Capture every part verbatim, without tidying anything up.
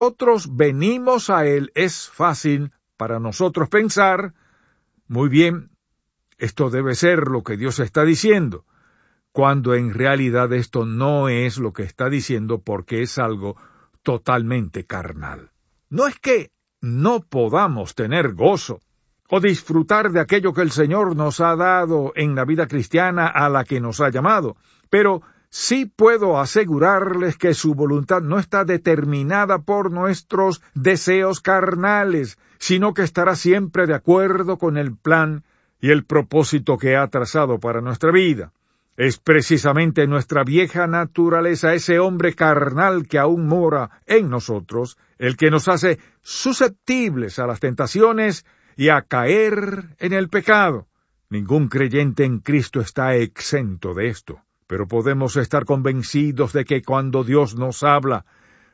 nosotros venimos a Él, es fácil para nosotros pensar, muy bien, esto debe ser lo que Dios está diciendo, cuando en realidad esto no es lo que está diciendo porque es algo totalmente carnal. No es que no podamos tener gozo o disfrutar de aquello que el Señor nos ha dado en la vida cristiana a la que nos ha llamado, pero sí puedo asegurarles que su voluntad no está determinada por nuestros deseos carnales, sino que estará siempre de acuerdo con el plan y el propósito que ha trazado para nuestra vida. Es precisamente nuestra vieja naturaleza, ese hombre carnal que aún mora en nosotros, el que nos hace susceptibles a las tentaciones y a caer en el pecado. Ningún creyente en Cristo está exento de esto, pero podemos estar convencidos de que cuando Dios nos habla,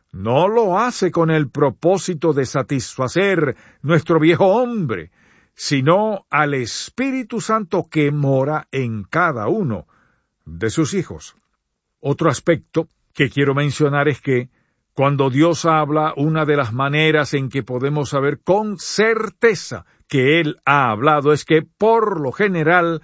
no lo hace con el propósito de satisfacer nuestro viejo hombre, sino al Espíritu Santo que mora en cada uno de sus hijos. Otro aspecto que quiero mencionar es que cuando Dios habla, una de las maneras en que podemos saber con certeza que Él ha hablado es que, por lo general,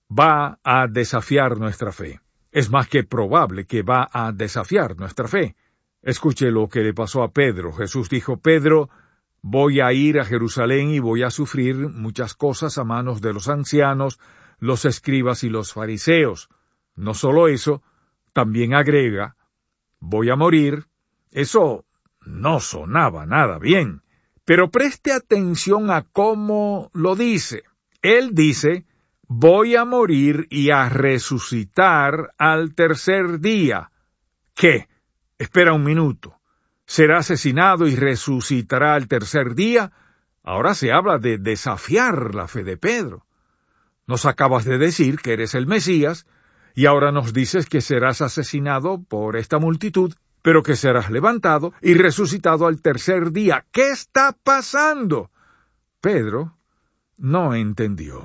va a desafiar nuestra fe. Es más que probable que va a desafiar nuestra fe. Escuche lo que le pasó a Pedro. Jesús dijo, Pedro, voy a ir a Jerusalén y voy a sufrir muchas cosas a manos de los ancianos, los escribas y los fariseos. No solo eso, también agrega, voy a morir. Eso no sonaba nada bien, pero preste atención a cómo lo dice. Él dice, voy a morir y a resucitar al tercer día. ¿Qué? Espera un minuto. ¿Será asesinado y resucitará al tercer día? Ahora se habla de desafiar la fe de Pedro. Nos acabas de decir que eres el Mesías, y ahora nos dices que serás asesinado por esta multitud, pero que serás levantado y resucitado al tercer día. ¿Qué está pasando? Pedro no entendió.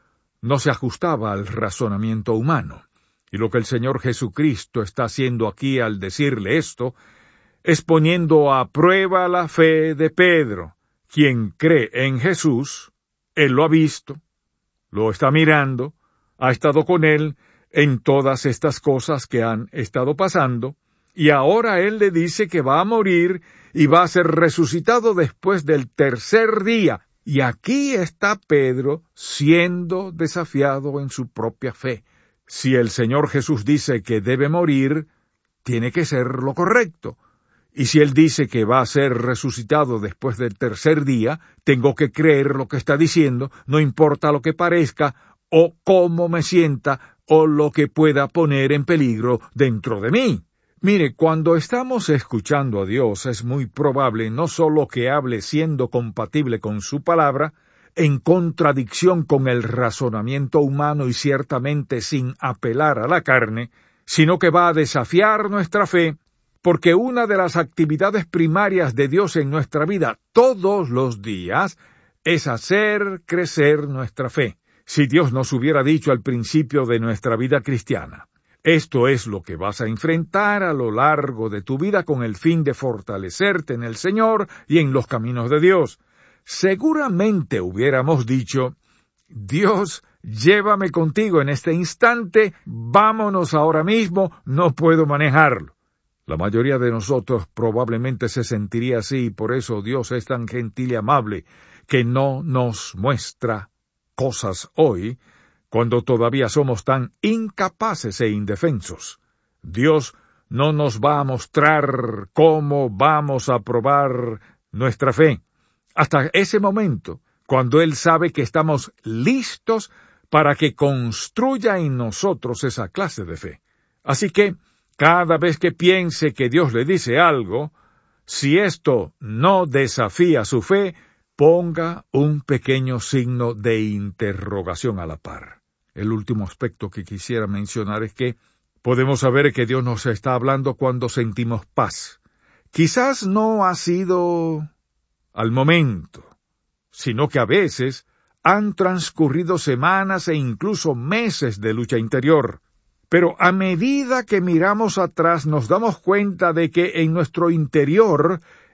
No se ajustaba al razonamiento humano. Y lo que el Señor Jesucristo está haciendo aquí al decirle esto, es poniendo a prueba la fe de Pedro. Quien cree en Jesús, Él lo ha visto, lo está mirando, ha estado con Él en todas estas cosas que han estado pasando, y ahora Él le dice que va a morir y va a ser resucitado después del tercer día. Y aquí está Pedro siendo desafiado en su propia fe. Si el Señor Jesús dice que debe morir, tiene que ser lo correcto. Y si Él dice que va a ser resucitado después del tercer día, tengo que creer lo que está diciendo, no importa lo que parezca, o cómo me sienta, o lo que pueda poner en peligro dentro de mí. Mire, cuando estamos escuchando a Dios, es muy probable no solo que hable siendo compatible con su palabra, en contradicción con el razonamiento humano y ciertamente sin apelar a la carne, sino que va a desafiar nuestra fe, porque una de las actividades primarias de Dios en nuestra vida todos los días es hacer crecer nuestra fe. Si Dios nos hubiera dicho al principio de nuestra vida cristiana, esto es lo que vas a enfrentar a lo largo de tu vida con el fin de fortalecerte en el Señor y en los caminos de Dios, seguramente hubiéramos dicho, Dios, llévame contigo en este instante, vámonos ahora mismo, no puedo manejarlo. La mayoría de nosotros probablemente se sentiría así, y por eso Dios es tan gentil y amable, que no nos muestra cosas hoy, cuando todavía somos tan incapaces e indefensos. Dios no nos va a mostrar cómo vamos a probar nuestra fe, hasta ese momento, cuando Él sabe que estamos listos para que construya en nosotros esa clase de fe. Así que, cada vez que piense que Dios le dice algo, si esto no desafía su fe, ponga un pequeño signo de interrogación a la par. El último aspecto que quisiera mencionar es que podemos saber que Dios nos está hablando cuando sentimos paz. Quizás no ha sido al momento, sino que a veces han transcurrido semanas e incluso meses de lucha interior. Pero a medida que miramos atrás nos damos cuenta de que en nuestro interior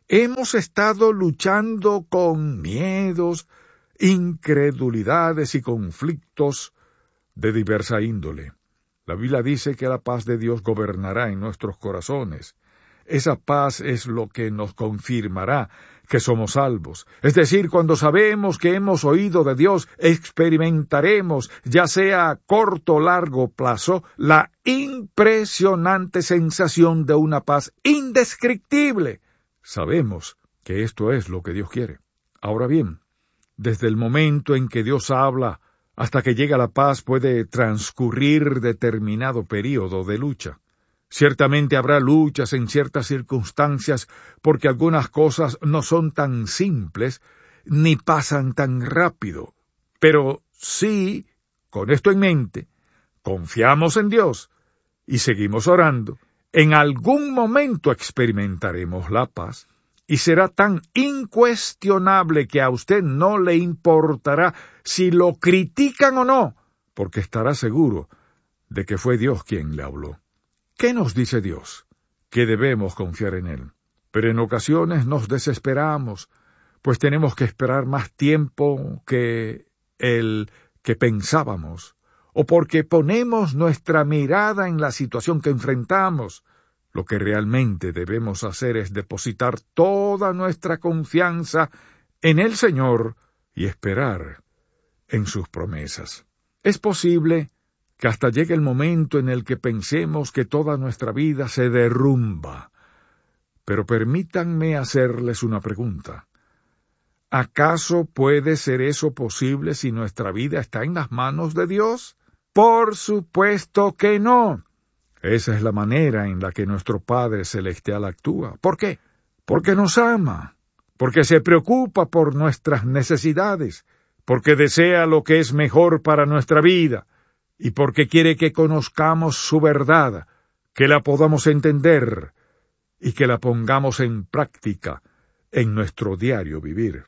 hemos estado luchando con miedos, incredulidades y conflictos de diversa índole. La Biblia dice que la paz de Dios gobernará en nuestros corazones. Esa paz es lo que nos confirmará que somos salvos. Es decir, cuando sabemos que hemos oído de Dios, experimentaremos, ya sea a corto o largo plazo, la impresionante sensación de una paz indescriptible. Sabemos que esto es lo que Dios quiere. Ahora bien, desde el momento en que Dios habla hasta que llega la paz puede transcurrir determinado período de lucha. Ciertamente habrá luchas en ciertas circunstancias porque algunas cosas no son tan simples ni pasan tan rápido. Pero sí, con esto en mente, confiamos en Dios y seguimos orando. En algún momento experimentaremos la paz y será tan incuestionable que a usted no le importará si lo critican o no, porque estará seguro de que fue Dios quien le habló. ¿Qué nos dice Dios? Que debemos confiar en Él. Pero en ocasiones nos desesperamos, pues tenemos que esperar más tiempo que el que pensábamos, o porque ponemos nuestra mirada en la situación que enfrentamos. Lo que realmente debemos hacer es depositar toda nuestra confianza en el Señor y esperar en sus promesas. Es posible que hasta llegue el momento en el que pensemos que toda nuestra vida se derrumba. Pero permítanme hacerles una pregunta. ¿Acaso puede ser eso posible si nuestra vida está en las manos de Dios? Por supuesto que no. Esa es la manera en la que nuestro Padre Celestial actúa. ¿Por qué? Porque nos ama, porque se preocupa por nuestras necesidades, porque desea lo que es mejor para nuestra vida, y porque quiere que conozcamos su verdad, que la podamos entender, y que la pongamos en práctica en nuestro diario vivir.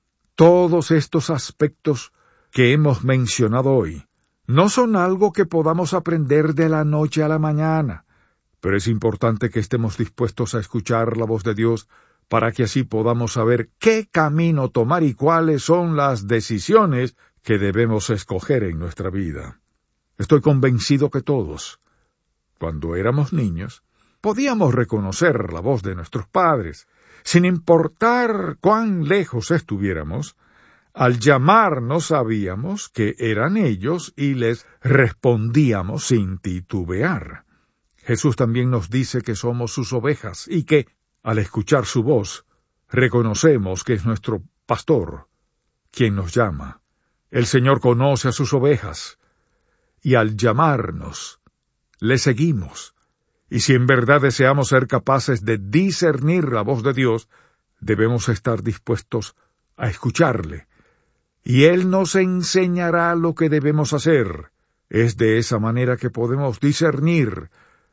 Todos estos aspectos que hemos mencionado hoy no son algo que podamos aprender de la noche a la mañana, pero es importante que estemos dispuestos a escuchar la voz de Dios para que así podamos saber qué camino tomar y cuáles son las decisiones que debemos escoger en nuestra vida. Estoy convencido que todos, cuando éramos niños, podíamos reconocer la voz de nuestros padres, sin importar cuán lejos estuviéramos. Al llamarnos sabíamos que eran ellos y les respondíamos sin titubear. Jesús también nos dice que somos sus ovejas y que, al escuchar su voz, reconocemos que es nuestro pastor quien nos llama. El Señor conoce a sus ovejas y al llamarnos, le seguimos. Y si en verdad deseamos ser capaces de discernir la voz de Dios, debemos estar dispuestos a escucharle. Y Él nos enseñará lo que debemos hacer. Es de esa manera que podemos discernir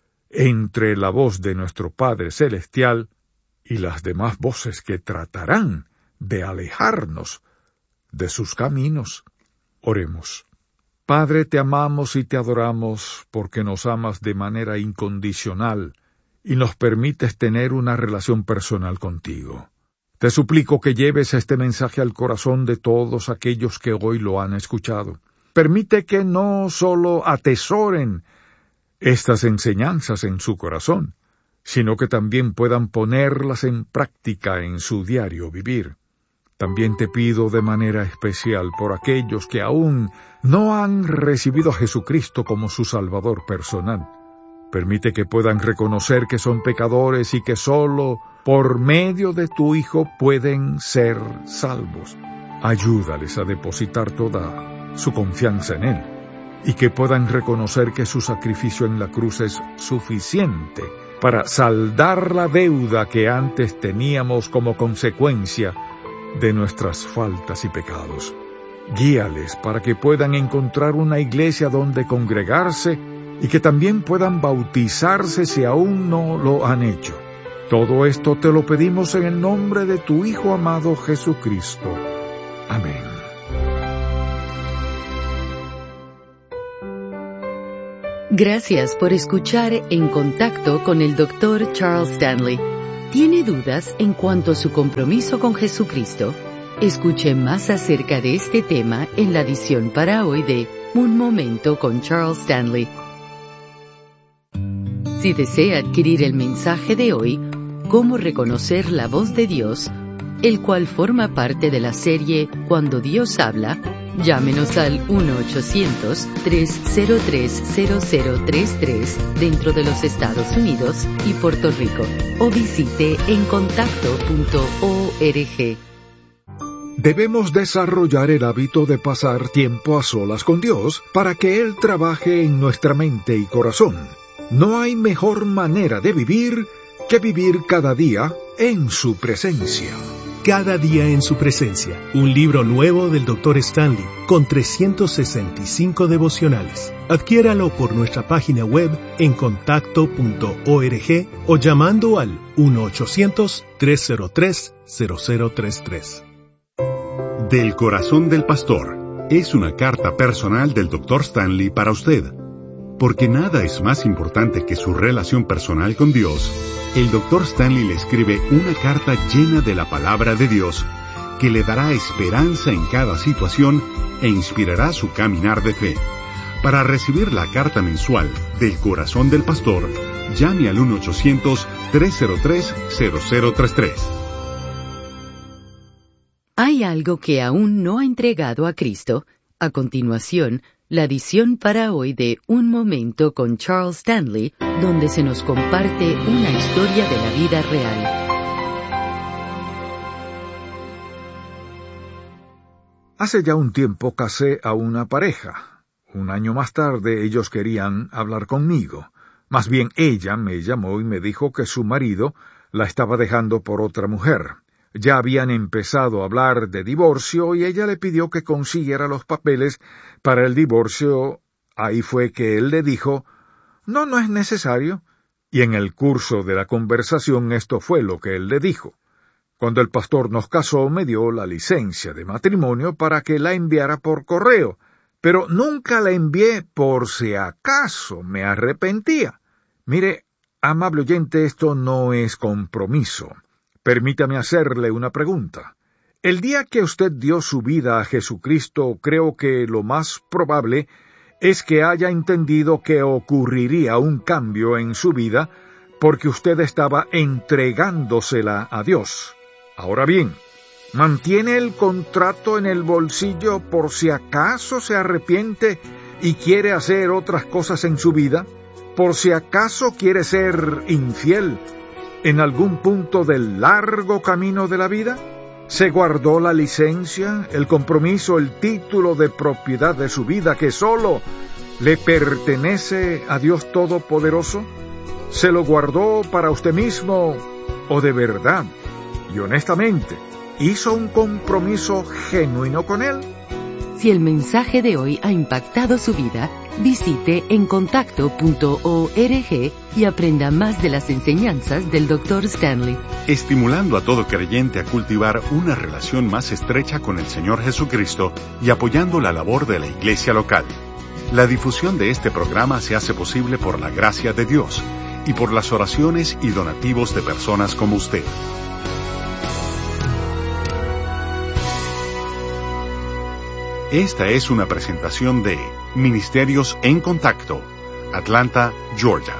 entre la voz de nuestro Padre Celestial y las demás voces que tratarán de alejarnos de sus caminos. Oremos. Padre, te amamos y te adoramos porque nos amas de manera incondicional y nos permites tener una relación personal contigo. Te suplico que lleves este mensaje al corazón de todos aquellos que hoy lo han escuchado. Permite que no solo atesoren estas enseñanzas en su corazón, sino que también puedan ponerlas en práctica en su diario vivir. También te pido de manera especial por aquellos que aún no han recibido a Jesucristo como su Salvador personal. Permite que puedan reconocer que son pecadores y que solo por medio de tu Hijo pueden ser salvos. Ayúdales a depositar toda su confianza en Él y que puedan reconocer que su sacrificio en la cruz es suficiente para saldar la deuda que antes teníamos como consecuencia de nuestras faltas y pecados. Guíales para que puedan encontrar una iglesia donde congregarse y que también puedan bautizarse si aún no lo han hecho. Todo esto te lo pedimos en el nombre de tu Hijo amado Jesucristo. Amén. Gracias por escuchar En Contacto con el doctor Charles Stanley. ¿Tiene dudas en cuanto a su compromiso con Jesucristo? Escuche más acerca de este tema en la edición para hoy de Un Momento con Charles Stanley. Si desea adquirir el mensaje de hoy, Cómo reconocer la voz de Dios, el cual forma parte de la serie Cuando Dios habla, llámenos al uno ochocientos, tres cero tres, cero cero tres tres dentro de los Estados Unidos y Puerto Rico o visite en contacto punto org. Debemos desarrollar el hábito de pasar tiempo a solas con Dios para que Él trabaje en nuestra mente y corazón. No hay mejor manera de vivir que vivir cada día en su presencia. Cada día en su presencia, un libro nuevo del doctor Stanley, con trescientos sesenta y cinco devocionales. Adquiéralo por nuestra página web en contacto punto org o llamando al uno ochocientos, tres cero tres, cero cero tres tres. Del corazón del pastor es una carta personal del doctor Stanley para usted. Porque nada es más importante que su relación personal con Dios, el doctor Stanley le escribe una carta llena de la palabra de Dios que le dará esperanza en cada situación e inspirará su caminar de fe. Para recibir la carta mensual del corazón del pastor, llame al uno ochocientos, tres cero tres, cero cero tres tres. ¿Hay algo que aún no ha entregado a Cristo? A continuación, la edición para hoy de Un Momento con Charles Stanley, donde se nos comparte una historia de la vida real. Hace ya un tiempo casé a una pareja. Un año más tarde ellos querían hablar conmigo. Más bien ella me llamó y me dijo que su marido la estaba dejando por otra mujer. Ya habían empezado a hablar de divorcio y ella le pidió que consiguiera los papeles para el divorcio. Ahí fue que él le dijo, no, no es necesario. Y en el curso de la conversación esto fue lo que él le dijo. Cuando el pastor nos casó me dio la licencia de matrimonio para que la enviara por correo, pero nunca la envié por si acaso me arrepentía. Mire, amable oyente, esto no es compromiso. Permítame hacerle una pregunta. El día que usted dio su vida a Jesucristo, creo que lo más probable es que haya entendido que ocurriría un cambio en su vida porque usted estaba entregándosela a Dios. Ahora bien, ¿mantiene el contrato en el bolsillo por si acaso se arrepiente y quiere hacer otras cosas en su vida? ¿Por si acaso quiere ser infiel en algún punto del largo camino de la vida? ¿Se guardó la licencia, el compromiso, el título de propiedad de su vida que solo le pertenece a Dios Todopoderoso? ¿Se lo guardó para usted mismo o de verdad y honestamente hizo un compromiso genuino con Él? Si el mensaje de hoy ha impactado su vida, visite en contacto punto org y aprenda más de las enseñanzas del doctor Stanley. Estimulando a todo creyente a cultivar una relación más estrecha con el Señor Jesucristo y apoyando la labor de la iglesia local. La difusión de este programa se hace posible por la gracia de Dios y por las oraciones y donativos de personas como usted. Esta es una presentación de Ministerios en Contacto, Atlanta, Georgia.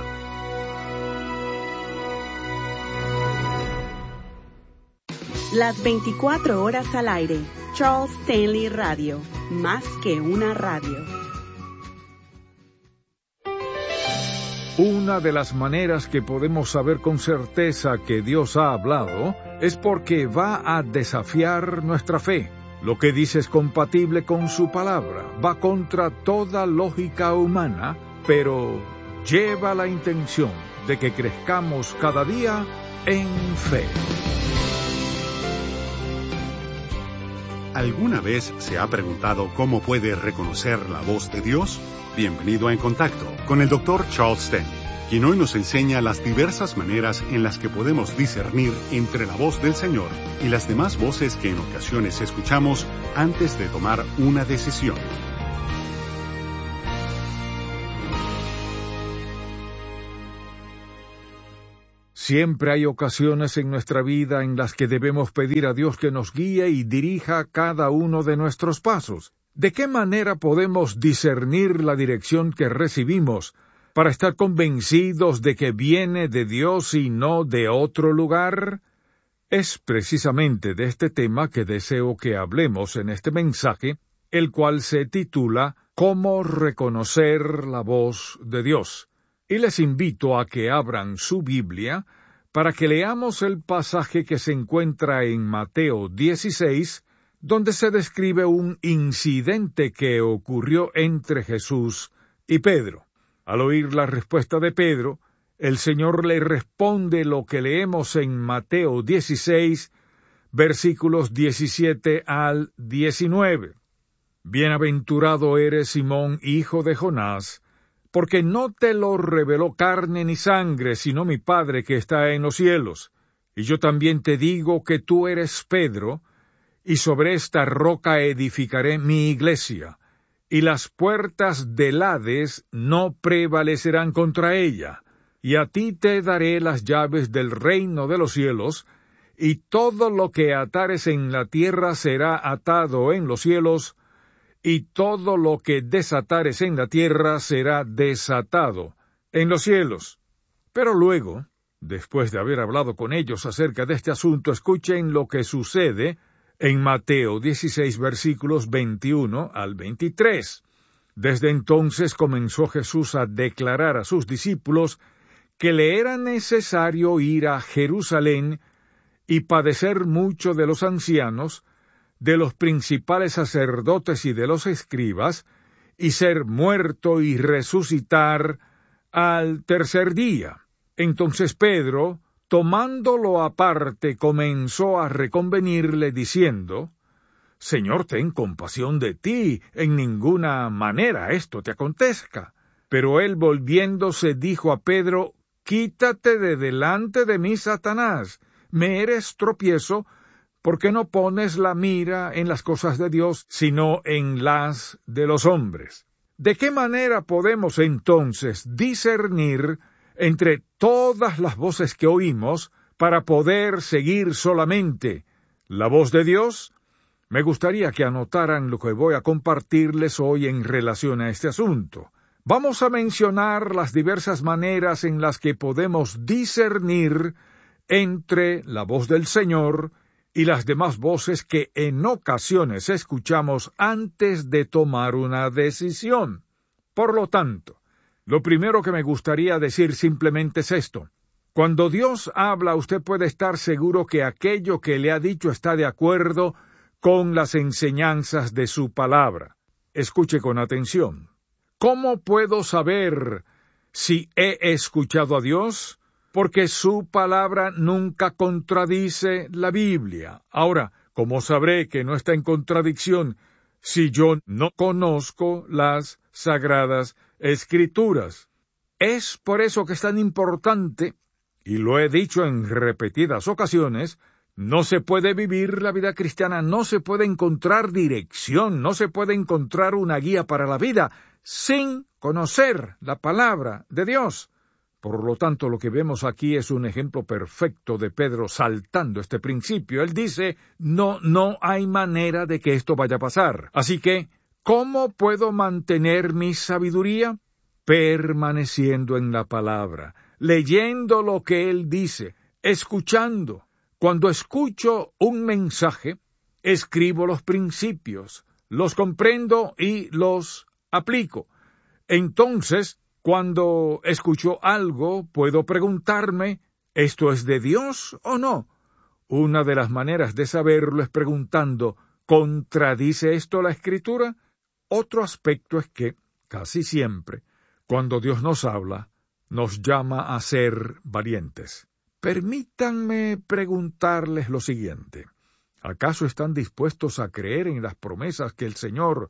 Las veinticuatro horas al aire. Charles Stanley Radio. Más que una radio. Una de las maneras que podemos saber con certeza que Dios ha hablado es porque va a desafiar nuestra fe. Lo que dice es compatible con su palabra, va contra toda lógica humana, pero lleva la intención de que crezcamos cada día en fe. ¿Alguna vez se ha preguntado cómo puede reconocer la voz de Dios? Bienvenido a En Contacto con el doctor Charles Stanley, quien hoy nos enseña las diversas maneras en las que podemos discernir entre la voz del Señor y las demás voces que en ocasiones escuchamos antes de tomar una decisión. Siempre hay ocasiones en nuestra vida en las que debemos pedir a Dios que nos guíe y dirija cada uno de nuestros pasos. ¿De qué manera podemos discernir la dirección que recibimos para estar convencidos de que viene de Dios y no de otro lugar? Es precisamente de este tema que deseo que hablemos en este mensaje, el cual se titula ¿Cómo reconocer la voz de Dios? Y les invito a que abran su Biblia para que leamos el pasaje que se encuentra en Mateo dieciséis, donde se describe un incidente que ocurrió entre Jesús y Pedro. Al oír la respuesta de Pedro, el Señor le responde lo que leemos en Mateo dieciséis, versículos diecisiete al diecinueve. Bienaventurado eres, Simón, hijo de Jonás, porque no te lo reveló carne ni sangre, sino mi Padre que está en los cielos. Y yo también te digo que tú eres Pedro, y sobre esta roca edificaré mi iglesia, y las puertas del Hades no prevalecerán contra ella. Y a ti te daré las llaves del reino de los cielos, y todo lo que atares en la tierra será atado en los cielos, y todo lo que desatares en la tierra será desatado en los cielos. Pero luego, después de haber hablado con ellos acerca de este asunto, escuchen lo que sucede en Mateo dieciséis, versículos veintiuno al veintitrés. Desde entonces comenzó Jesús a declarar a sus discípulos que le era necesario ir a Jerusalén y padecer mucho de los ancianos, de los principales sacerdotes y de los escribas, y ser muerto y resucitar al tercer día. Entonces Pedro, tomándolo aparte, comenzó a reconvenirle diciendo, Señor, ten compasión de ti, en ninguna manera esto te acontezca. Pero él volviéndose dijo a Pedro, Quítate de delante de mí, Satanás, me eres tropiezo, porque no pones la mira en las cosas de Dios, sino en las de los hombres. ¿De qué manera podemos entonces discernir entre todas las voces que oímos para poder seguir solamente la voz de Dios? Me gustaría que anotaran lo que voy a compartirles hoy en relación a este asunto. Vamos a mencionar las diversas maneras en las que podemos discernir entre la voz del Señor y las demás voces que en ocasiones escuchamos antes de tomar una decisión. Por lo tanto, lo primero que me gustaría decir simplemente es esto. Cuando Dios habla, usted puede estar seguro que aquello que le ha dicho está de acuerdo con las enseñanzas de su palabra. Escuche con atención. ¿Cómo puedo saber si he escuchado a Dios? Porque su palabra nunca contradice la Biblia. Ahora, ¿cómo sabré que no está en contradicción si yo no conozco las Sagradas Escrituras? Es por eso que es tan importante, y lo he dicho en repetidas ocasiones, no se puede vivir la vida cristiana, no se puede encontrar dirección, no se puede encontrar una guía para la vida sin conocer la palabra de Dios. Por lo tanto, lo que vemos aquí es un ejemplo perfecto de Pedro saltando este principio. Él dice, no, no hay manera de que esto vaya a pasar. Así que, ¿cómo puedo mantener mi sabiduría? Permaneciendo en la palabra, leyendo lo que él dice, escuchando. Cuando escucho un mensaje, escribo los principios, los comprendo y los aplico. Entonces, cuando escucho algo, puedo preguntarme, ¿esto es de Dios o no? Una de las maneras de saberlo es preguntando, ¿contradice esto la Escritura? Otro aspecto es que, casi siempre, cuando Dios nos habla, nos llama a ser valientes. Permítanme preguntarles lo siguiente. ¿Acaso están dispuestos a creer en las promesas que el Señor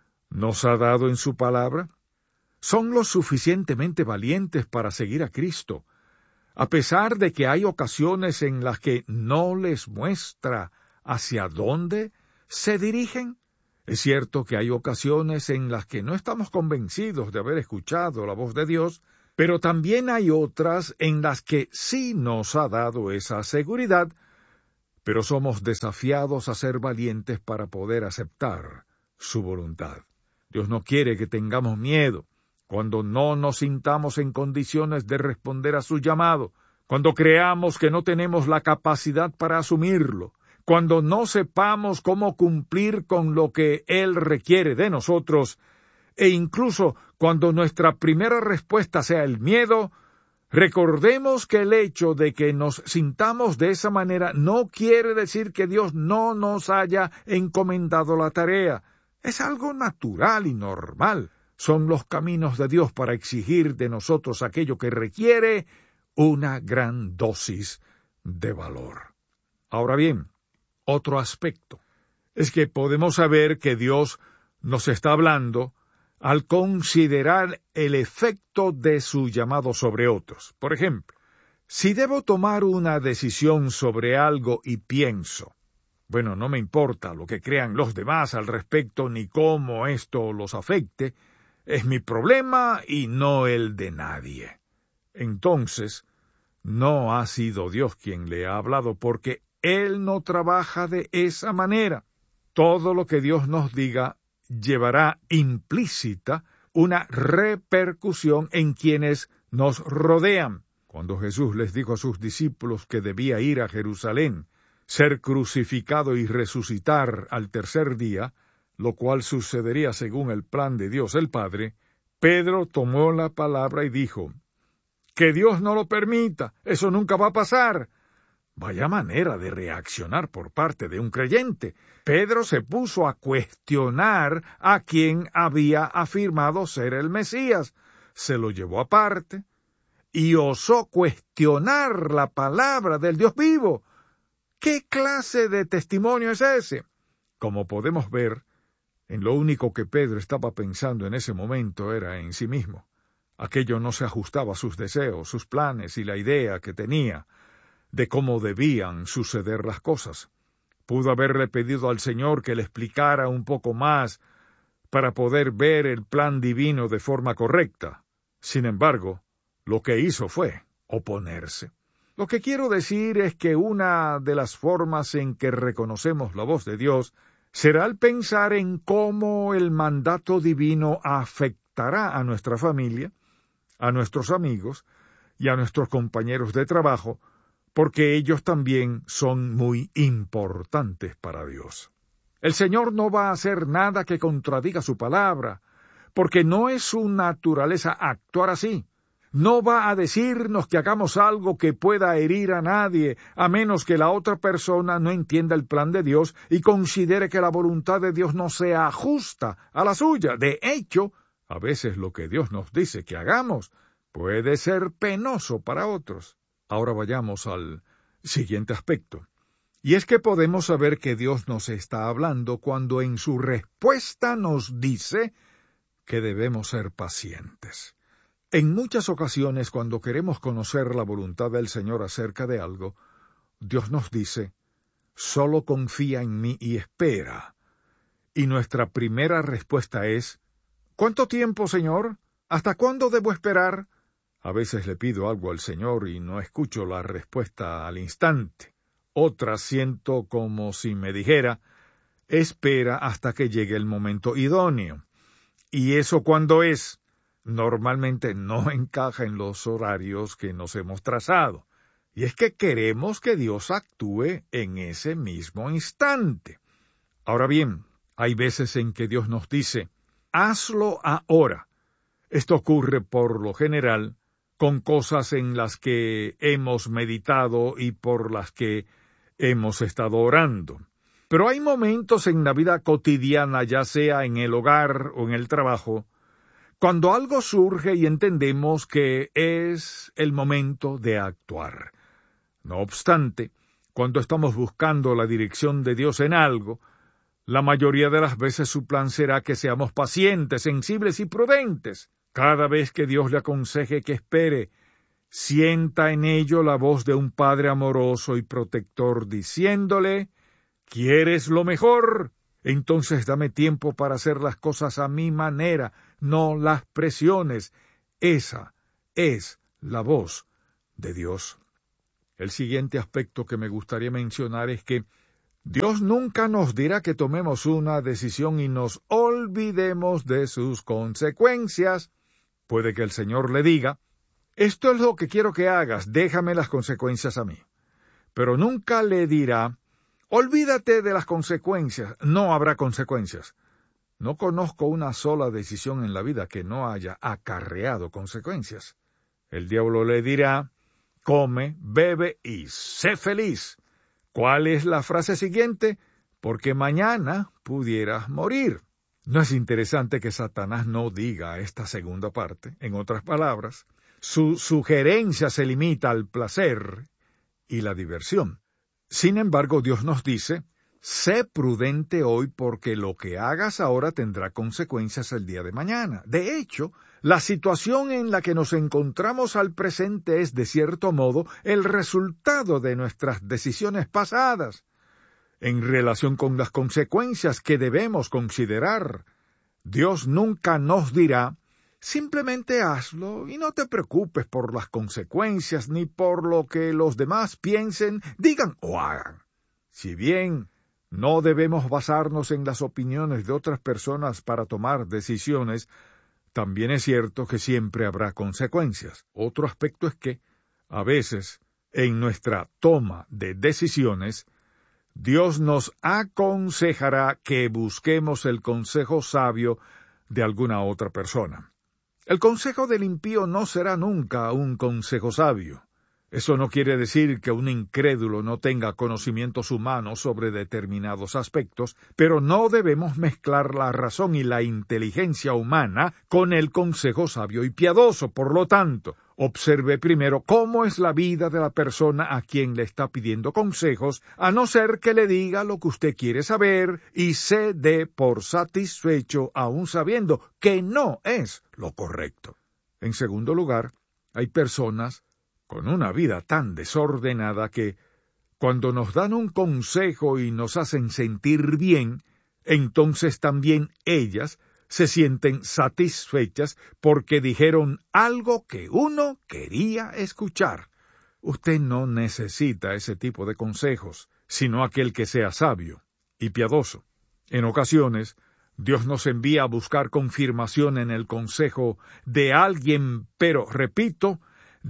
nos ha dado en su palabra? ¿Son lo suficientemente valientes para seguir a Cristo, a pesar de que hay ocasiones en las que no les muestra hacia dónde se dirigen? Es cierto que hay ocasiones en las que no estamos convencidos de haber escuchado la voz de Dios, Pero también hay otras en las que sí nos ha dado esa seguridad, pero somos desafiados a ser valientes para poder aceptar su voluntad. Dios no quiere que tengamos miedo cuando no nos sintamos en condiciones de responder a su llamado, cuando creamos que no tenemos la capacidad para asumirlo, cuando no sepamos cómo cumplir con lo que Él requiere de nosotros, e incluso cuando nuestra primera respuesta sea el miedo. Recordemos que el hecho de que nos sintamos de esa manera no quiere decir que Dios no nos haya encomendado la tarea. Es algo natural y normal. Son los caminos de Dios para exigir de nosotros aquello que requiere una gran dosis de valor. Ahora bien, otro aspecto es que podemos saber que Dios nos está hablando al considerar el efecto de su llamado sobre otros. Por ejemplo, si debo tomar una decisión sobre algo y pienso, bueno, no me importa lo que crean los demás al respecto ni cómo esto los afecte, es mi problema y no el de nadie. Entonces, no ha sido Dios quien le ha hablado, porque Él no trabaja de esa manera. Todo lo que Dios nos diga llevará implícita una repercusión en quienes nos rodean. Cuando Jesús les dijo a sus discípulos que debía ir a Jerusalén, ser crucificado y resucitar al tercer día, lo cual sucedería según el plan de Dios el Padre, Pedro tomó la palabra y dijo: «Que Dios no lo permita, eso nunca va a pasar». Vaya manera de reaccionar por parte de un creyente. Pedro se puso a cuestionar a quien había afirmado ser el Mesías. Se lo llevó aparte y osó cuestionar la palabra del Dios vivo. ¿Qué clase de testimonio es ese? Como podemos ver, en lo único que Pedro estaba pensando en ese momento era en sí mismo. Aquello no se ajustaba a sus deseos, sus planes y la idea que tenía de cómo debían suceder las cosas. Pudo haberle pedido al Señor que le explicara un poco más para poder ver el plan divino de forma correcta. Sin embargo, lo que hizo fue oponerse. Lo que quiero decir es que una de las formas en que reconocemos la voz de Dios será al pensar en cómo el mandato divino afectará a nuestra familia, a nuestros amigos y a nuestros compañeros de trabajo, porque ellos también son muy importantes para Dios. El Señor no va a hacer nada que contradiga su palabra, porque no es su naturaleza actuar así. No va a decirnos que hagamos algo que pueda herir a nadie, a menos que la otra persona no entienda el plan de Dios y considere que la voluntad de Dios no sea justa a la suya. De hecho, a veces lo que Dios nos dice que hagamos puede ser penoso para otros. Ahora vayamos al siguiente aspecto. Y es que podemos saber que Dios nos está hablando cuando en su respuesta nos dice que debemos ser pacientes. En muchas ocasiones, cuando queremos conocer la voluntad del Señor acerca de algo, Dios nos dice: «Solo confía en mí y espera». Y nuestra primera respuesta es: «¿Cuánto tiempo, Señor? ¿Hasta cuándo debo esperar?». A veces le pido algo al Señor y no escucho la respuesta al instante. Otras siento como si me dijera: «Espera hasta que llegue el momento idóneo». ¿Y eso cuándo es? Normalmente no encaja en los horarios que nos hemos trazado. Y es que queremos que Dios actúe en ese mismo instante. Ahora bien, hay veces en que Dios nos dice: «Hazlo ahora». Esto ocurre por lo general con cosas en las que hemos meditado y por las que hemos estado orando. Pero hay momentos en la vida cotidiana, ya sea en el hogar o en el trabajo, cuando algo surge y entendemos que es el momento de actuar. No obstante, cuando estamos buscando la dirección de Dios en algo, la mayoría de las veces su plan será que seamos pacientes, sensibles y prudentes. Cada vez que Dios le aconseje que espere, sienta en ello la voz de un Padre amoroso y protector diciéndole: «¿Quieres lo mejor? Entonces dame tiempo para hacer las cosas a mi manera, no las presiones». Esa es la voz de Dios. El siguiente aspecto que me gustaría mencionar es que Dios nunca nos dirá que tomemos una decisión y nos olvidemos de sus consecuencias. Puede que el Señor le diga, esto es lo que quiero que hagas, déjame las consecuencias a mí. Pero nunca le dirá, olvídate de las consecuencias, no habrá consecuencias. No conozco una sola decisión en la vida que no haya acarreado consecuencias. El diablo le dirá, come, bebe y sé feliz. ¿Cuál es la frase siguiente? Porque mañana pudieras morir. ¿No es interesante que Satanás no diga esta segunda parte? En otras palabras, su sugerencia se limita al placer y la diversión. Sin embargo, Dios nos dice, sé prudente hoy porque lo que hagas ahora tendrá consecuencias el día de mañana. De hecho, la situación en la que nos encontramos al presente es, de cierto modo, el resultado de nuestras decisiones pasadas. En relación con las consecuencias que debemos considerar, Dios nunca nos dirá, simplemente hazlo y no te preocupes por las consecuencias ni por lo que los demás piensen, digan o hagan. Si bien no debemos basarnos en las opiniones de otras personas para tomar decisiones, también es cierto que siempre habrá consecuencias. Otro aspecto es que, a veces, en nuestra toma de decisiones, Dios nos aconsejará que busquemos el consejo sabio de alguna otra persona. El consejo del impío no será nunca un consejo sabio. Eso no quiere decir que un incrédulo no tenga conocimientos humanos sobre determinados aspectos, pero no debemos mezclar la razón y la inteligencia humana con el consejo sabio y piadoso. Por lo tanto, observe primero cómo es la vida de la persona a quien le está pidiendo consejos, a no ser que le diga lo que usted quiere saber y se dé por satisfecho aún sabiendo que no es lo correcto. En segundo lugar, hay personas con una vida tan desordenada que, cuando nos dan un consejo y nos hacen sentir bien, entonces también ellas se sienten satisfechas porque dijeron algo que uno quería escuchar. Usted no necesita ese tipo de consejos, sino aquel que sea sabio y piadoso. En ocasiones, Dios nos envía a buscar confirmación en el consejo de alguien, pero, repito,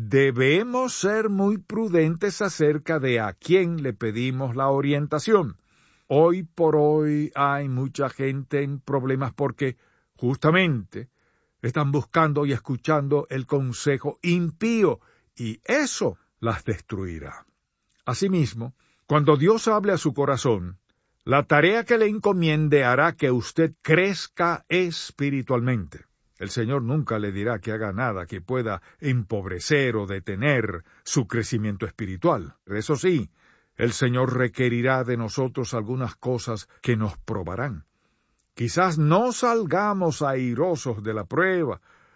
debemos ser muy prudentes acerca de a quién le pedimos la orientación. Hoy por hoy hay mucha gente en problemas porque, justamente, están buscando y escuchando el consejo impío, y eso las destruirá. Asimismo, cuando Dios hable a su corazón, la tarea que le encomiende hará que usted crezca espiritualmente. El Señor nunca le dirá que haga nada que pueda empobrecer o detener su crecimiento espiritual. Eso sí, el Señor requerirá de nosotros algunas cosas que nos probarán. Quizás no salgamos airosos de la prueba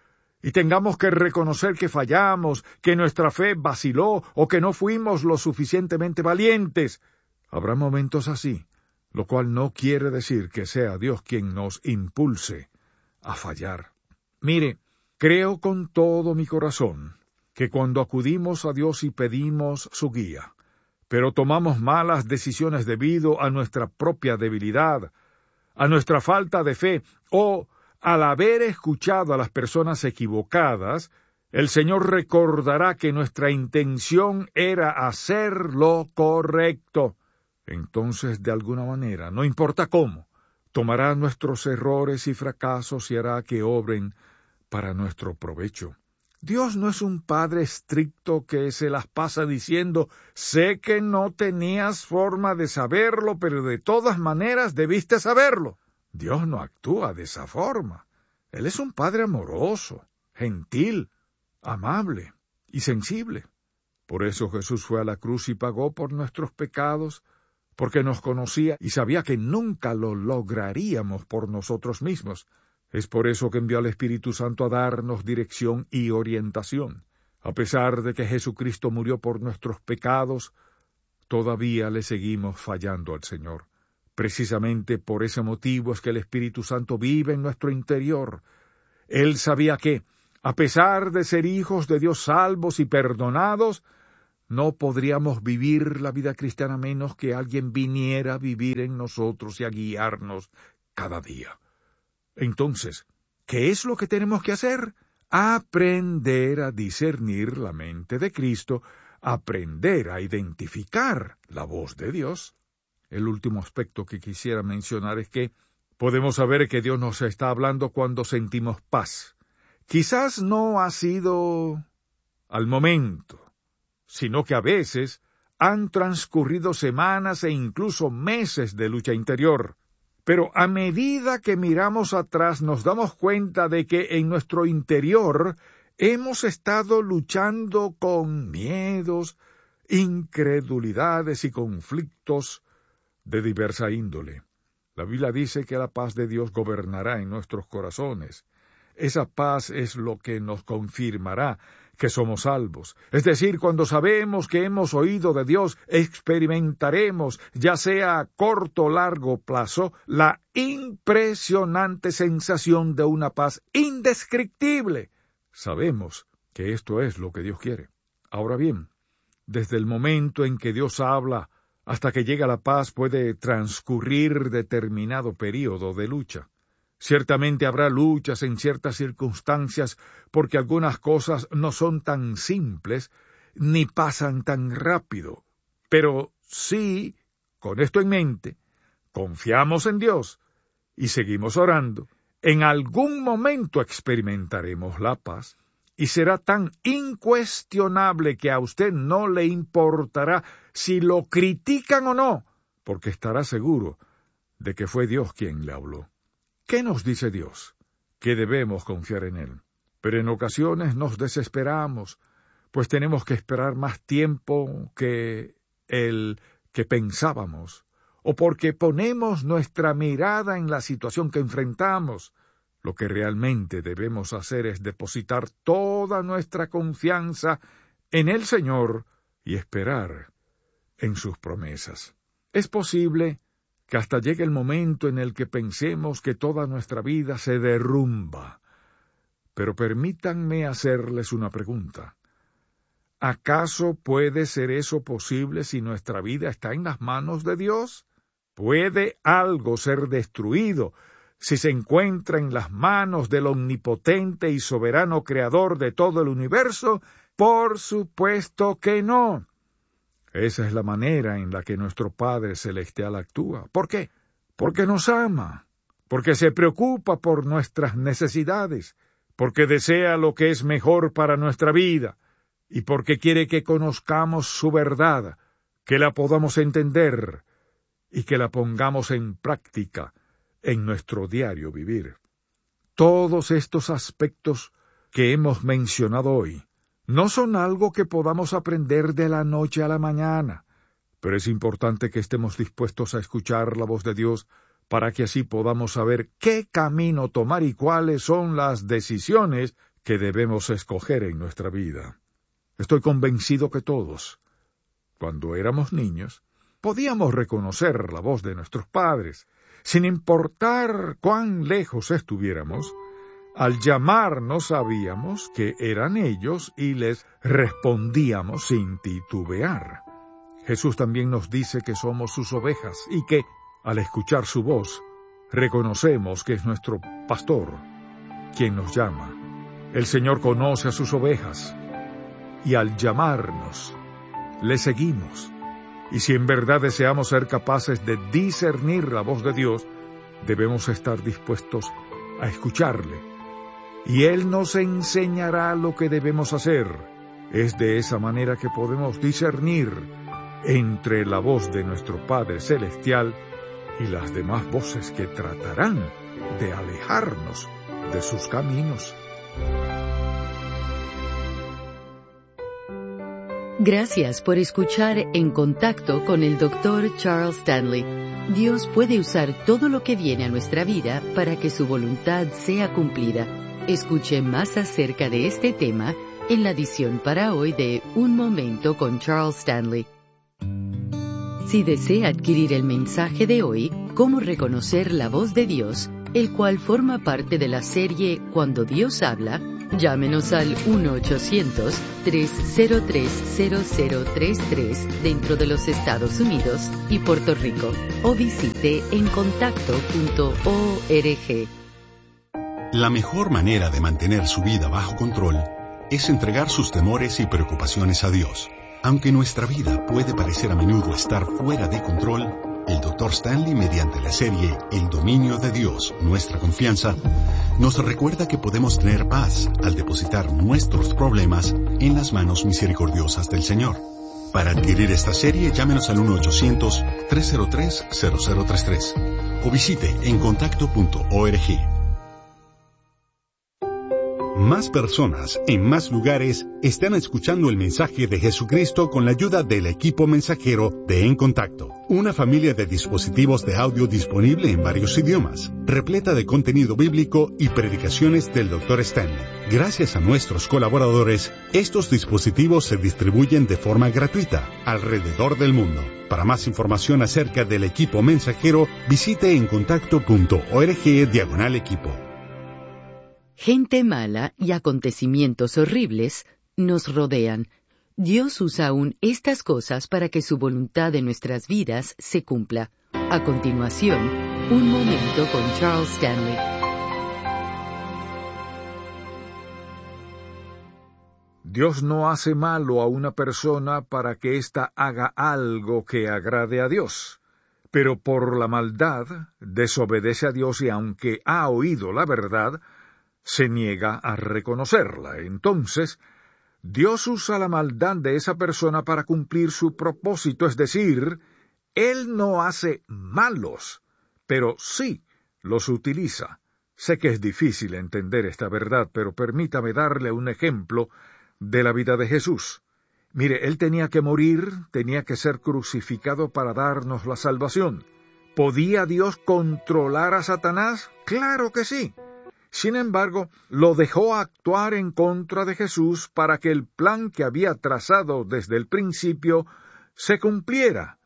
y tengamos que reconocer que fallamos, que nuestra fe vaciló o que no fuimos lo suficientemente valientes. Habrá momentos así, lo cual no quiere decir que sea Dios quien nos impulse a fallar. Mire, creo con todo mi corazón que cuando acudimos a Dios y pedimos su guía, pero tomamos malas decisiones debido a nuestra propia debilidad, a nuestra falta de fe o al haber escuchado a las personas equivocadas, el Señor recordará que nuestra intención era hacer lo correcto. Entonces, de alguna manera, no importa cómo, tomará nuestros errores y fracasos y hará que obren para nuestro provecho. Dios no es un padre estricto que se las pasa diciendo, sé que no tenías forma de saberlo, pero de todas maneras debiste saberlo. Dios no actúa de esa forma. Él es un padre amoroso, gentil, amable y sensible. Por eso Jesús fue a la cruz y pagó por nuestros pecados, porque nos conocía y sabía que nunca lo lograríamos por nosotros mismos. Es por eso que envió al Espíritu Santo a darnos dirección y orientación. A pesar de que Jesucristo murió por nuestros pecados, todavía le seguimos fallando al Señor. Precisamente por ese motivo es que el Espíritu Santo vive en nuestro interior. Él sabía que, A pesar de ser hijos de Dios salvos y perdonados, no podríamos vivir la vida cristiana a menos que alguien viniera a vivir en nosotros y a guiarnos cada día. Entonces, ¿qué es lo que tenemos que hacer? Aprender a discernir la mente de Cristo, aprender a identificar la voz de Dios. El último aspecto que quisiera mencionar es que podemos saber que Dios nos está hablando cuando sentimos paz. Quizás no ha sido al momento, sino que a veces han transcurrido semanas e incluso meses de lucha interior. Pero a medida que miramos atrás nos damos cuenta de que en nuestro interior hemos estado luchando con miedos, incredulidades y conflictos de diversa índole. La Biblia dice que la paz de Dios gobernará en nuestros corazones. Esa paz es lo que nos confirmará que somos salvos. Es decir, cuando sabemos que hemos oído de Dios, experimentaremos, ya sea a corto o largo plazo, la impresionante sensación de una paz indescriptible. Sabemos que esto es lo que Dios quiere. Ahora bien, desde el momento en que Dios habla hasta que llega la paz puede transcurrir determinado período de lucha. Ciertamente habrá luchas en ciertas circunstancias porque algunas cosas no son tan simples ni pasan tan rápido. Pero sí, con esto en mente, confiamos en Dios y seguimos orando. En algún momento experimentaremos la paz y será tan incuestionable que a usted no le importará si lo critican o no, porque estará seguro de que fue Dios quien le habló. ¿Qué nos dice Dios? Que debemos confiar en Él. Pero en ocasiones nos desesperamos, pues tenemos que esperar más tiempo que el que pensábamos, o porque ponemos nuestra mirada en la situación que enfrentamos. Lo que realmente debemos hacer es depositar toda nuestra confianza en el Señor y esperar en sus promesas. Es posible que hasta llegue el momento en el que pensemos que toda nuestra vida se derrumba. Pero permítanme hacerles una pregunta. ¿Acaso puede ser eso posible si nuestra vida está en las manos de Dios? ¿Puede algo ser destruido si se encuentra en las manos del omnipotente y soberano creador de todo el universo? Por supuesto que no. Esa es la manera en la que nuestro Padre Celestial actúa. ¿Por qué? Porque nos ama, porque se preocupa por nuestras necesidades, porque desea lo que es mejor para nuestra vida, y porque quiere que conozcamos su verdad, que la podamos entender, y que la pongamos en práctica en nuestro diario vivir. Todos estos aspectos que hemos mencionado hoy no son algo que podamos aprender de la noche a la mañana, pero es importante que estemos dispuestos a escuchar la voz de Dios para que así podamos saber qué camino tomar y cuáles son las decisiones que debemos escoger en nuestra vida. Estoy convencido que todos, cuando éramos niños, podíamos reconocer la voz de nuestros padres, sin importar cuán lejos estuviéramos. Al llamarnos sabíamos que eran ellos y les respondíamos sin titubear. Jesús también nos dice que somos sus ovejas y que, al escuchar su voz, reconocemos que es nuestro pastor quien nos llama. El Señor conoce a sus ovejas y al llamarnos, le seguimos. Y si en verdad deseamos ser capaces de discernir la voz de Dios, debemos estar dispuestos a escucharle. Y Él nos enseñará lo que debemos hacer. Es de esa manera que podemos discernir entre la voz de nuestro Padre Celestial y las demás voces que tratarán de alejarnos de sus caminos. Gracias por escuchar En Contacto con el doctor Charles Stanley. Dios puede usar todo lo que viene a nuestra vida para que su voluntad sea cumplida. Escuche más acerca de este tema en la edición para hoy de Un Momento con Charles Stanley. Si desea adquirir el mensaje de hoy, Cómo reconocer la voz de Dios, el cual forma parte de la serie Cuando Dios habla, Llámenos al uno ochocientos, tres cero tres, cero cero tres tres dentro de los Estados Unidos y Puerto Rico o visite en contacto punto org. La mejor manera de mantener su vida bajo control es entregar sus temores y preocupaciones a Dios. Aunque nuestra vida puede parecer a menudo estar fuera de control, el doctor Stanley, mediante la serie El dominio de Dios, nuestra confianza, nos recuerda que podemos tener paz al depositar nuestros problemas en las manos misericordiosas del Señor. Para adquirir esta serie, llámenos al uno ochocientos, tres cero tres, cero cero tres tres o visite en contacto punto org. Más personas en más lugares están escuchando el mensaje de Jesucristo con la ayuda del equipo mensajero de En Contacto, una familia de dispositivos de audio disponible en varios idiomas, repleta de contenido bíblico y predicaciones del doctor Stanley. Gracias a nuestros colaboradores, estos dispositivos se distribuyen de forma gratuita alrededor del mundo. Para más información acerca del equipo mensajero, visite en contacto punto org diagonal equipo. Gente mala y acontecimientos horribles nos rodean. Dios usa aún estas cosas para que su voluntad en nuestras vidas se cumpla. A continuación, un momento con Charles Stanley. Dios no hace malo a una persona para que ésta haga algo que agrade a Dios, pero por la maldad desobedece a Dios y aunque ha oído la verdad, se niega a reconocerla. Entonces, Dios usa la maldad de esa persona para cumplir su propósito, es decir, Él no hace malos, pero sí los utiliza. Sé que es difícil entender esta verdad, pero permítame darle un ejemplo de la vida de Jesús. Mire, Él tenía que morir, tenía que ser crucificado para darnos la salvación. ¿Podía Dios controlar a Satanás? ¡Claro que sí! Sin embargo, lo dejó actuar en contra de Jesús para que el plan que había trazado desde el principio se cumpliera.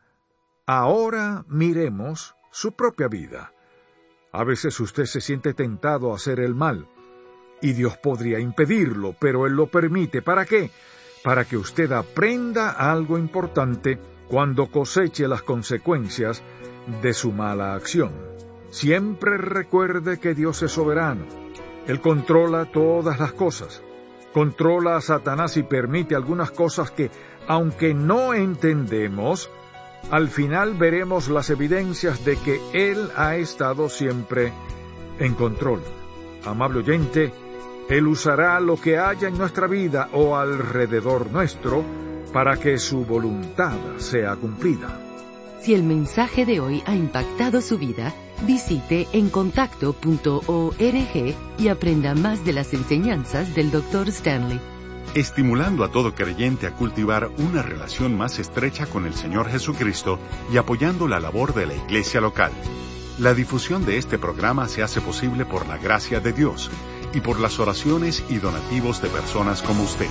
Ahora miremos su propia vida. A veces usted se siente tentado a hacer el mal, y Dios podría impedirlo, pero Él lo permite. ¿Para qué? Para que usted aprenda algo importante cuando coseche las consecuencias de su mala acción. Siempre recuerde que Dios es soberano. Él controla todas las cosas. Controla a Satanás y permite algunas cosas que, aunque no entendemos, al final veremos las evidencias de que Él ha estado siempre en control. Amable oyente, Él usará lo que haya en nuestra vida o alrededor nuestro para que su voluntad sea cumplida. Si el mensaje de hoy ha impactado su vida, visite en contacto punto org y aprenda más de las enseñanzas del doctor Stanley. Estimulando a todo creyente a cultivar una relación más estrecha con el Señor Jesucristo y apoyando la labor de la iglesia local. La difusión de este programa se hace posible por la gracia de Dios y por las oraciones y donativos de personas como usted.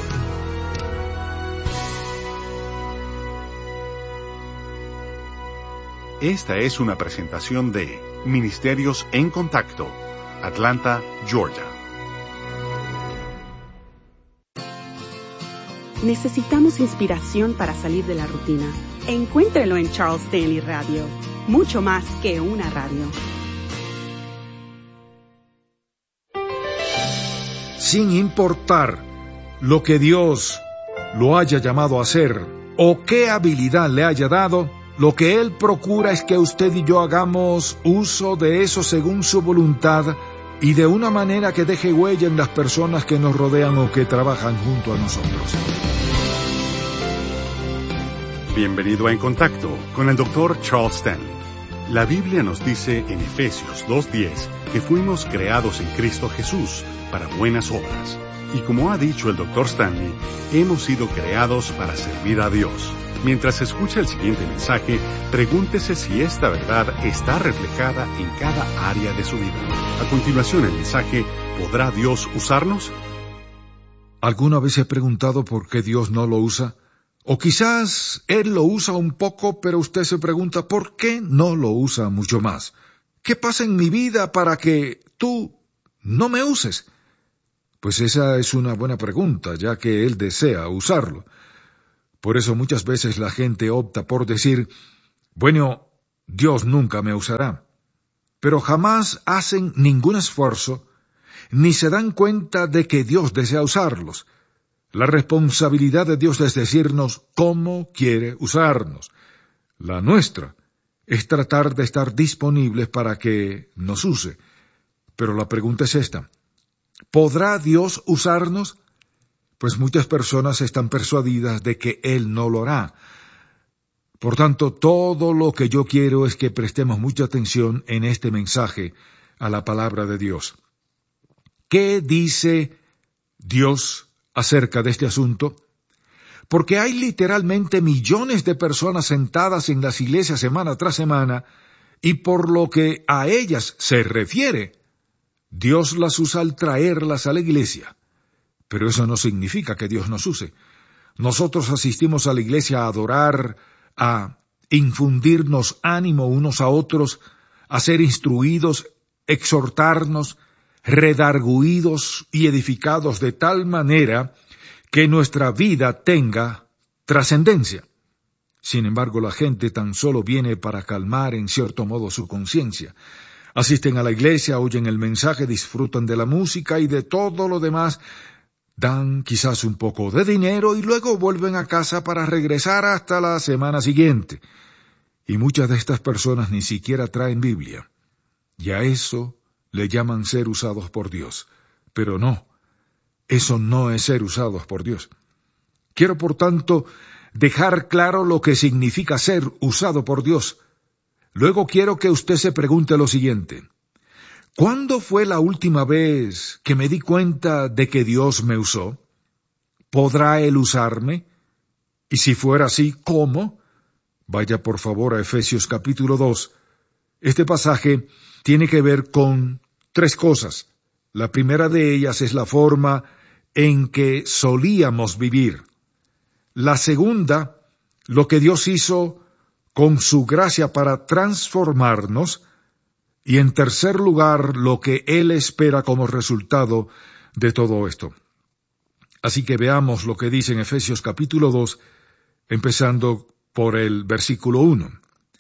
Esta es una presentación de Ministerios en Contacto, Atlanta, Georgia. Necesitamos inspiración para salir de la rutina. Encuéntrelo en Charles Stanley Radio, mucho más que una radio. Sin importar lo que Dios lo haya llamado a hacer o qué habilidad le haya dado, lo que Él procura es que usted y yo hagamos uso de eso según su voluntad y de una manera que deje huella en las personas que nos rodean o que trabajan junto a nosotros. Bienvenido a En Contacto con el doctor Charles Stanley. La Biblia nos dice en Efesios dos diez que fuimos creados en Cristo Jesús para buenas obras. Y como ha dicho el doctor Stanley, hemos sido creados para servir a Dios. Mientras escucha el siguiente mensaje, pregúntese si esta verdad está reflejada en cada área de su vida. A continuación el mensaje, ¿podrá Dios usarnos? ¿Alguna vez he preguntado por qué Dios no lo usa? O quizás Él lo usa un poco, pero usted se pregunta ¿por qué no lo usa mucho más? ¿Qué pasa en mi vida para que tú no me uses? Pues esa es una buena pregunta, ya que Él desea usarlo. Por eso muchas veces la gente opta por decir, bueno, Dios nunca me usará. Pero jamás hacen ningún esfuerzo, ni se dan cuenta de que Dios desea usarlos. La responsabilidad de Dios es decirnos cómo quiere usarnos. La nuestra es tratar de estar disponibles para que nos use. Pero la pregunta es esta: ¿podrá Dios usarnos? Pues muchas personas están persuadidas de que Él no lo hará. Por tanto, todo lo que yo quiero es que prestemos mucha atención en este mensaje a la palabra de Dios. ¿Qué dice Dios acerca de este asunto? Porque hay literalmente millones de personas sentadas en las iglesias semana tras semana, y por lo que a ellas se refiere, Dios las usa al traerlas a la iglesia. Pero eso no significa que Dios nos use. Nosotros asistimos a la iglesia a adorar, a infundirnos ánimo unos a otros, a ser instruidos, exhortarnos, redarguidos y edificados de tal manera que nuestra vida tenga trascendencia. Sin embargo, la gente tan solo viene para calmar en cierto modo su conciencia. Asisten a la iglesia, oyen el mensaje, disfrutan de la música y de todo lo demás, dan quizás un poco de dinero y luego vuelven a casa para regresar hasta la semana siguiente. Y muchas de estas personas ni siquiera traen Biblia. Y a eso le llaman ser usados por Dios. Pero no, eso no es ser usados por Dios. Quiero, por tanto, dejar claro lo que significa ser usado por Dios. Luego quiero que usted se pregunte lo siguiente: ¿cuándo fue la última vez que me di cuenta de que Dios me usó? ¿Podrá Él usarme? Y si fuera así, ¿cómo? Vaya por favor a Efesios capítulo dos. Este pasaje tiene que ver con tres cosas. La primera de ellas es la forma en que solíamos vivir. La segunda, lo que Dios hizo con su gracia para transformarnos. Y en tercer lugar, lo que Él espera como resultado de todo esto. Así que veamos lo que dice en Efesios capítulo dos, empezando por el versículo uno.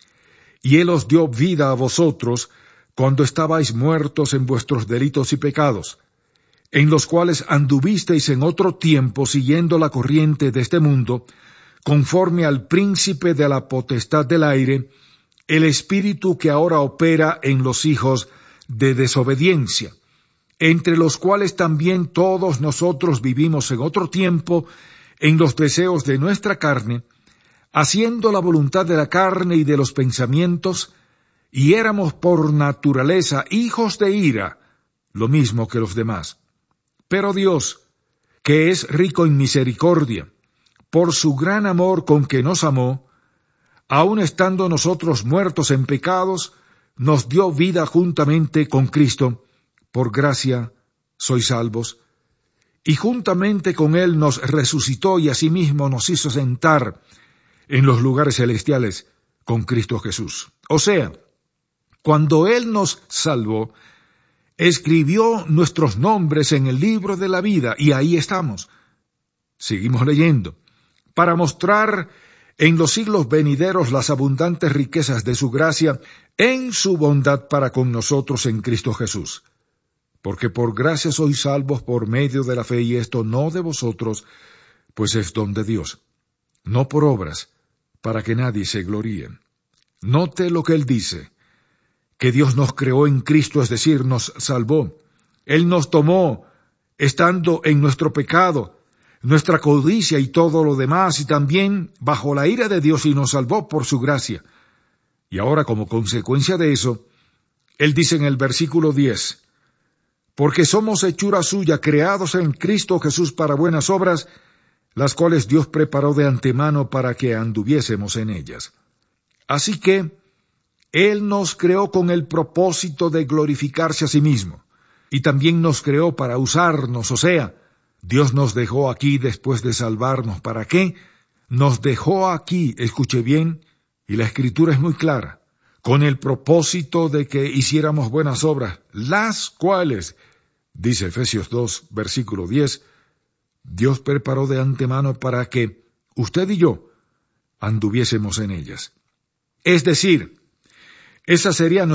Y Él os dio vida a vosotros cuando estabais muertos en vuestros delitos y pecados, en los cuales anduvisteis en otro tiempo siguiendo la corriente de este mundo, conforme al príncipe de la potestad del aire, el espíritu que ahora opera en los hijos de desobediencia, entre los cuales también todos nosotros vivimos en otro tiempo en los deseos de nuestra carne, haciendo la voluntad de la carne y de los pensamientos, y éramos por naturaleza hijos de ira, lo mismo que los demás. Pero Dios, que es rico en misericordia, por su gran amor con que nos amó, aun estando nosotros muertos en pecados, nos dio vida juntamente con Cristo. Por gracia sois salvos. Y juntamente con Él nos resucitó y asimismo nos hizo sentar en los lugares celestiales con Cristo Jesús. O sea, cuando Él nos salvó, escribió nuestros nombres en el libro de la vida, y ahí estamos. Seguimos leyendo. Para mostrar en los siglos venideros las abundantes riquezas de su gracia en su bondad para con nosotros en Cristo Jesús. Porque por gracia sois salvos por medio de la fe, y esto no de vosotros, pues es don de Dios, no por obras, para que nadie se gloríe. Note lo que él dice, que Dios nos creó en Cristo, es decir, nos salvó. Él nos tomó, estando en nuestro pecado, nuestra codicia y todo lo demás, y también bajo la ira de Dios, y nos salvó por su gracia. Y ahora, como consecuencia de eso, él dice en el versículo diez, porque somos hechura suya, creados en Cristo Jesús para buenas obras, las cuales Dios preparó de antemano para que anduviésemos en ellas. Así que Él nos creó con el propósito de glorificarse a sí mismo, y también nos creó para usarnos, o sea, Dios nos dejó aquí después de salvarnos. ¿Para qué? Nos dejó aquí, escuche bien, y la Escritura es muy clara, con el propósito de que hiciéramos buenas obras, las cuales Dice Efesios dos, versículo diez, Dios preparó de antemano para que usted y yo anduviésemos en ellas. Es decir, esa sería